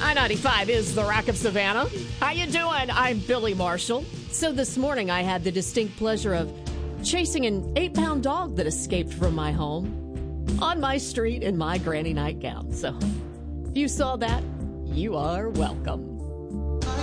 I-95 is the Rock of Savannah. How you doing? I'm Billy Marshall. So this morning I had the distinct pleasure of chasing an 8-pound dog that escaped from my home on my street in my granny nightgown. So if you saw that, you are welcome.